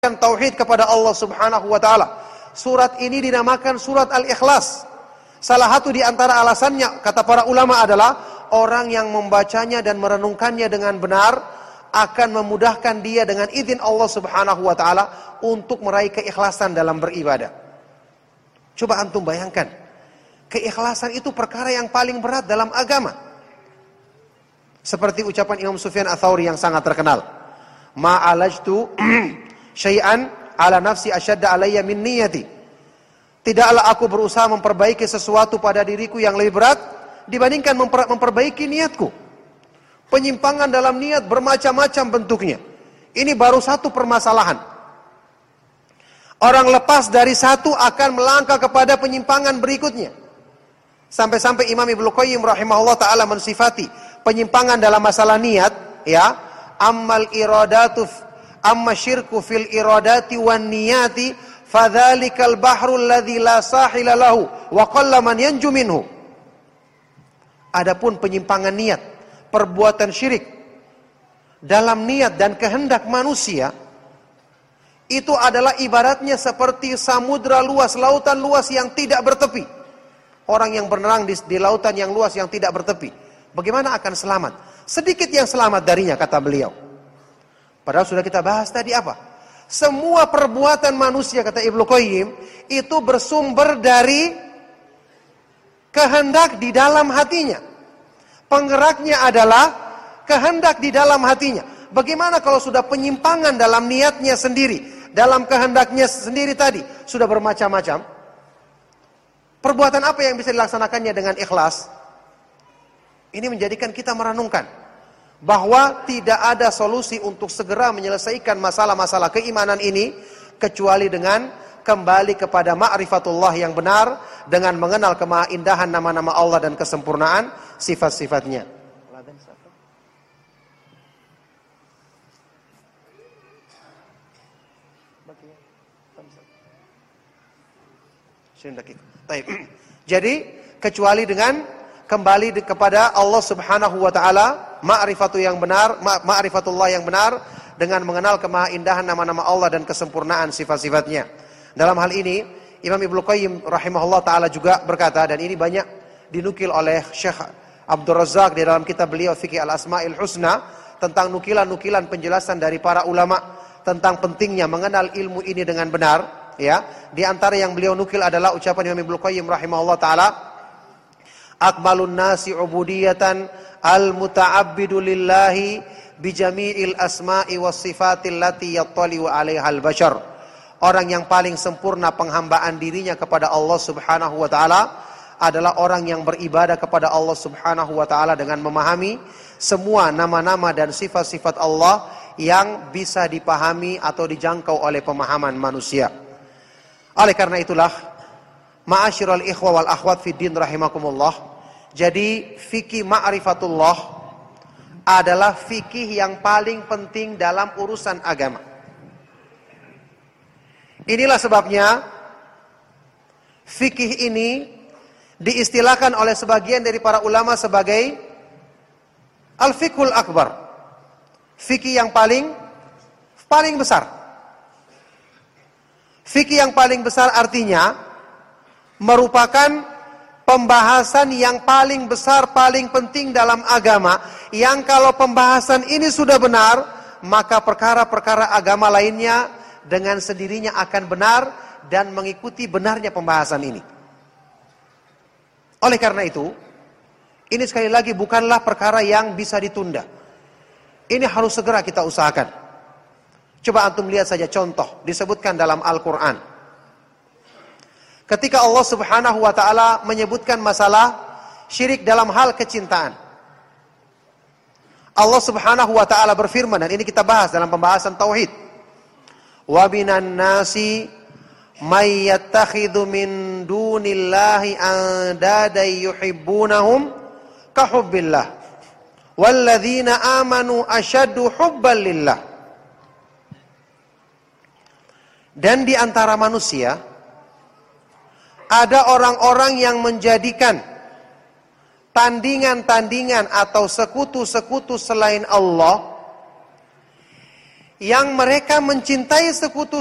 tauhid kepada Allah Subhanahu wa taala. Surat ini dinamakan surat Al-Ikhlas. Salah satu di antara alasannya kata para ulama adalah orang yang membacanya dan merenungkannya dengan benar akan memudahkan dia dengan izin Allah Subhanahu wa taala untuk meraih keikhlasan dalam beribadah. Coba antum bayangkan, keikhlasan itu perkara yang paling berat dalam agama. Seperti ucapan Imam Sufyan Ats-Tsauri yang sangat terkenal. Ma'alajtu syai'an ala nafsi asyadda alayya min niyati. Tidaklah aku berusaha memperbaiki sesuatu pada diriku yang lebih berat dibandingkan memperbaiki niatku. Penyimpangan dalam niat bermacam-macam bentuknya. Ini baru satu permasalahan. Orang lepas dari satu akan melangkah kepada penyimpangan berikutnya. Sampai-sampai Imam Ibnu Qayyim rahimahullah taala mensifati penyimpangan dalam masalah niat, ya, amma syirku fil iradati wan niyati fadzalikal bahrul ladzi la sahila lahu wa qalla man yanju minhu. Adapun penyimpangan niat, perbuatan syirik dalam niat dan kehendak manusia, itu adalah ibaratnya seperti samudra luas, lautan luas yang tidak bertepi. Orang yang berenang di lautan yang luas yang tidak bertepi, bagaimana akan selamat? Sedikit yang selamat darinya, kata beliau. Padahal sudah kita bahas tadi apa? Semua perbuatan manusia, kata Ibnu Qayyim, itu bersumber dari kehendak di dalam hatinya. Penggeraknya adalah kehendak di dalam hatinya. Bagaimana kalau sudah penyimpangan dalam niatnya sendiri, dalam kehendaknya sendiri tadi, sudah bermacam-macam? Perbuatan apa yang bisa dilaksanakannya dengan ikhlas? Ini menjadikan kita merenungkan bahwa tidak ada solusi untuk segera menyelesaikan masalah-masalah keimanan ini kecuali dengan kembali kepada ma'rifatullah yang benar, dengan mengenal kemahaindahan nama-nama Allah dan kesempurnaan sifat-sifatnya. Jadi kecuali dengan kembali kepada Allah Subhanahu wa taala, ma'rifatullah yang benar, dengan mengenal kemahaindahan nama-nama Allah dan kesempurnaan sifat-sifatnya. Dalam hal ini Imam Ibnu Qayyim rahimahullah taala juga berkata, dan ini banyak dinukil oleh Syekh Abdul Razak di dalam kitab beliau Fiqh Al-Asma'il Husna, tentang nukilan-nukilan penjelasan dari para ulama tentang pentingnya mengenal ilmu ini dengan benar. Ya, di antara yang beliau nukil adalah ucapan Imam Ibnu Qayyim rahimahullah taala, akmalun nasi ubudiyatan al-muta'abbidu lillahi bijami'il asma'i was sifatil lati yattali'u 'alaiha al-bashar. Orang yang paling sempurna penghambaan dirinya kepada Allah Subhanahu wa taala adalah orang yang beribadah kepada Allah Subhanahu wa taala dengan memahami semua nama-nama dan sifat-sifat Allah yang bisa dipahami atau dijangkau oleh pemahaman manusia. Oleh karena itulah, ma'asyiral ikhwa wal akhwat fid din rahimakumullah, jadi fikih ma'rifatullah adalah fikih yang paling penting dalam urusan agama. Inilah sebabnya fikih ini diistilahkan oleh sebagian dari para ulama sebagai al-fiqhul akbar, fikih yang paling besar. Fikih yang paling besar artinya merupakan pembahasan yang paling besar, paling penting dalam agama, yang kalau pembahasan ini sudah benar, maka perkara-perkara agama lainnya dengan sendirinya akan benar dan mengikuti benarnya pembahasan ini. Oleh karena itu, ini sekali lagi bukanlah perkara yang bisa ditunda. Ini harus segera kita usahakan. Coba antum lihat saja contoh disebutkan dalam Al-Quran. Ketika Allah Subhanahu wa ta'ala menyebutkan masalah syirik dalam hal kecintaan, Allah Subhanahu wa ta'ala berfirman, dan ini kita bahas dalam pembahasan tauhid, wa minan nasi may yattakhidhu min dunillahi andada yuhibbunahum ka hubbillah walladzina amanu asyaddu hubban lillah. Dan di antara manusia ada orang-orang yang menjadikan tandingan-tandingan atau sekutu-sekutu selain Allah yang mereka mencintai sekutu